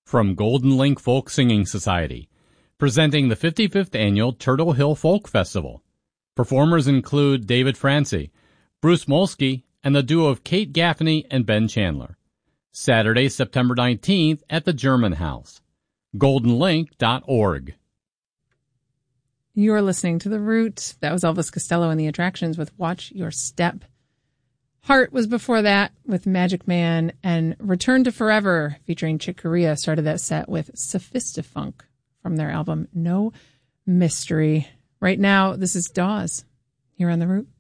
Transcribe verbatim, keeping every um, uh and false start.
From Golden Link Folk Singing Society, presenting the fifty-fifth Annual Turtle Hill Folk Festival. Performers include David Francie, Bruce Molsky, and the duo of Kate Gaffney and Ben Chandler. Saturday, September nineteenth at the German House. golden link dot org. You're listening to The Root. That was Elvis Costello and the Attractions with Watch Your Step. Heart was before that with Magic Man, and Return to Forever featuring Chick Corea started that set with Sophistifunk from their album No Mystery. Right now, this is Dawes here on The Root.